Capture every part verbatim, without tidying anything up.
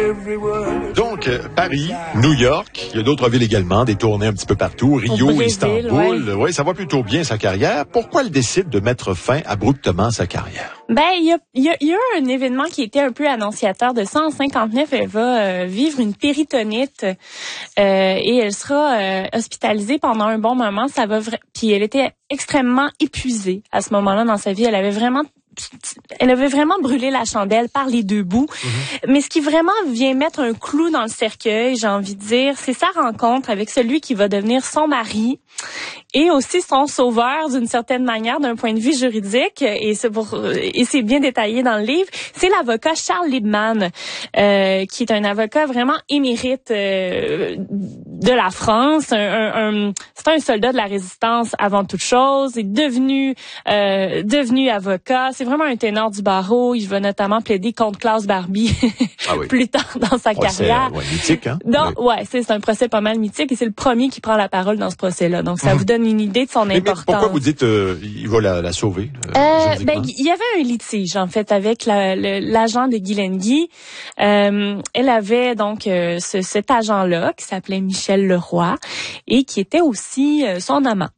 Donc, euh, Paris, New York, il y a d'autres villes également, des tournées un petit peu partout, Rio, Brésil, Istanbul. Ouais. Oui, ça va plutôt bien sa carrière. Pourquoi elle décide de mettre fin abruptement à sa carrière? Ben, il y a, y, a, y a eu un événement qui était un peu annonciateur de ça. En cinquante-neuf, elle va euh, vivre une péritonite euh, et elle sera euh, hospitalisée pendant un bon moment. Ça va vra- Puis elle était extrêmement épuisée à ce moment-là dans sa vie. Elle avait vraiment Elle avait vraiment brûlé la chandelle par les deux bouts. Mm-hmm. Mais ce qui vraiment vient mettre un clou dans le cercueil, j'ai envie de dire, c'est sa rencontre avec celui qui va devenir son mari et aussi son sauveur d'une certaine manière d'un point de vue juridique. Et c'est pour et c'est bien détaillé dans le livre. C'est l'avocat Charles Liebman, euh, qui est un avocat vraiment émérite euh, de la France. Un, un, un, c'est un soldat de la résistance avant toute chose. Il est devenu euh, devenu avocat. C'est vraiment un ténor du barreau. Il va notamment plaider contre Klaus Barbie ah oui. plus tard dans sa procès, carrière. Ouais, mythique, hein? Donc, oui. ouais, c'est, c'est un procès pas mal mythique et c'est le premier qui prend la parole dans ce procès-là. Donc, ça mmh. vous donne une idée de son mais, importance. Mais pourquoi vous dites euh, il va la, la sauver? Euh, euh, ben, il y avait un litige, en fait, avec la, le, l'agent de Guylaine Guy. Euh, elle avait donc euh, ce, cet agent-là qui s'appelait Michel Leroy et qui était aussi euh, son amant.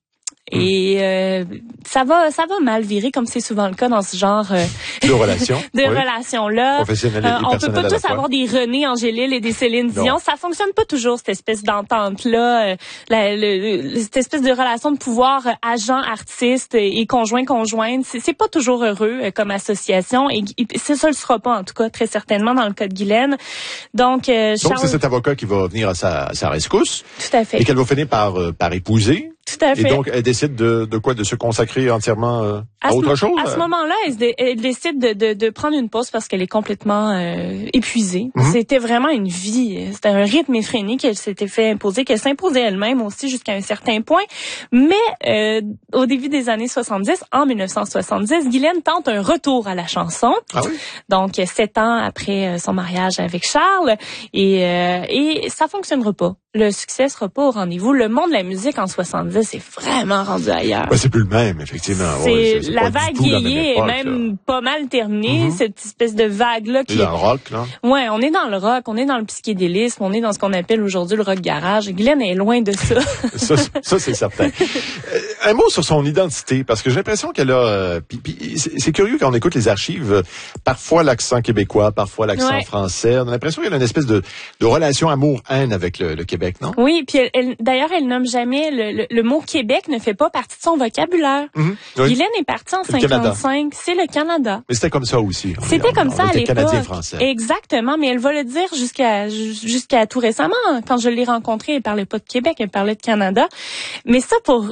Et euh, ça va, ça va mal virer comme c'est souvent le cas dans ce genre euh, de relations, de oui. relations là. Professionnelles et euh, on peut pas tous fois. avoir des René Angélil et des Céline Dion. Non. Ça fonctionne pas toujours cette espèce d'entente là, euh, la, le, cette espèce de relation de pouvoir euh, agent artiste et conjoint conjointe. C'est, c'est pas toujours heureux euh, comme association et, et ça, ça le sera pas en tout cas très certainement dans le cas de Guylaine. Donc, euh, Charles... donc c'est cet avocat qui va venir à sa, à sa rescousse. Tout à fait. Et qu'elle va finir par euh, par épouser. Tout à fait. Et donc, elle décide de, de quoi? De se consacrer entièrement euh, à, à autre ce, chose? À ce moment-là, elle, dé, elle décide de, de, de prendre une pause parce qu'elle est complètement euh, épuisée. Mm-hmm. C'était vraiment une vie. C'était un rythme effréné qu'elle s'était fait imposer, qu'elle s'imposait elle-même aussi jusqu'à un certain point. Mais euh, au début des années soixante-dix, en dix-neuf cent soixante-dix, Guylaine tente un retour à la chanson. Ah oui? Donc, sept ans après son mariage avec Charles. Et, euh, et ça fonctionnera pas. Le succès sera pas au rendez-vous. Le monde de la musique en soixante-dix est vraiment rendu ailleurs. Ben, c'est plus le même, effectivement. C'est, ouais, c'est, c'est la vague vieillie est même là. pas mal terminée. Mm-hmm. Cette espèce de vague-là qui est dans le rock, là. Ouais, on est dans le rock, on est dans le psychédélisme, on est dans ce qu'on appelle aujourd'hui le rock garage. Guylaine est loin de ça. ça, ça, c'est certain. euh, un mot sur son identité, parce que j'ai l'impression qu'elle a... Euh, pis, pis, c'est, c'est curieux quand on écoute les archives, euh, parfois l'accent québécois, parfois l'accent ouais. français. On a l'impression qu'elle a une espèce de, de relation amour-haine avec le, le Québec, non? Oui, puis elle, elle, d'ailleurs, elle nomme jamais... Le, le, le mot Québec ne fait pas partie de son vocabulaire. Mm-hmm. Oui. Guylaine est partie en cinquante-cinq. C'est le Canada. Mais c'était comme ça aussi. C'était on, comme on, ça on à l'époque. Canadien-français. Exactement, mais elle va le dire jusqu'à jusqu'à tout récemment. Quand je l'ai rencontrée, elle parlait pas de Québec, elle parlait de Canada. Mais ça, pour